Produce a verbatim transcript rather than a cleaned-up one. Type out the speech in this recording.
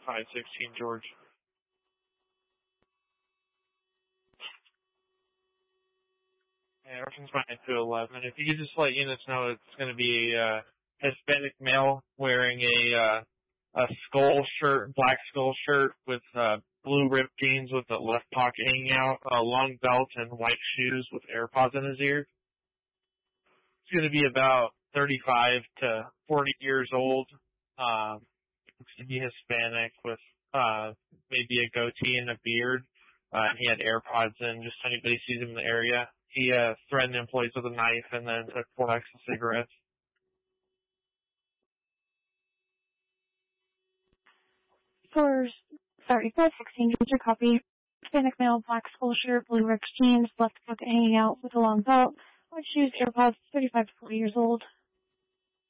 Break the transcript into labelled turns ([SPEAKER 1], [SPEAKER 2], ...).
[SPEAKER 1] five sixteen George. Yeah, reference nine two eleven. If you could just let units know it's going to be a uh, Hispanic male wearing a uh, a skull shirt, black skull shirt with uh, blue ripped jeans with the left pocket hanging out, a long belt, and white shoes with AirPods in his ear. It's going to be about thirty-five to forty years old. Um, looks to be Hispanic with uh, maybe a goatee and a beard. Uh, he had AirPods in, just so anybody sees him in the area. He uh, threatened employees with a knife and then took four packs of cigarettes.
[SPEAKER 2] For, sorry, five sixteen, Georgia copy. Hispanic male, black skull shirt, blue ripped jeans, left pocket hanging out with a long belt, white shoes, AirPods, thirty-five to forty years old.